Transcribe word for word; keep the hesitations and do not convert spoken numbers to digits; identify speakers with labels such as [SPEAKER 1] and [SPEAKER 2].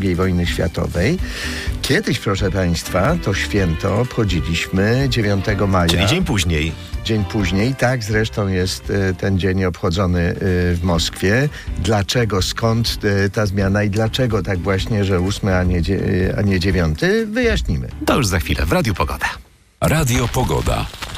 [SPEAKER 1] drugiej wojny światowej. Kiedyś, proszę Państwa, to święto obchodziliśmy dziewiątego maja.
[SPEAKER 2] Czyli dzień później.
[SPEAKER 1] Dzień później, tak, zresztą jest y, ten dzień obchodzony y, w Moskwie. Dlaczego, skąd y, ta zmiana i dlaczego tak właśnie, że ósmy, a nie, y, a nie dziewiąty, wyjaśnimy.
[SPEAKER 2] To już za chwilę w Radiu Pogoda.
[SPEAKER 3] Radio Pogoda.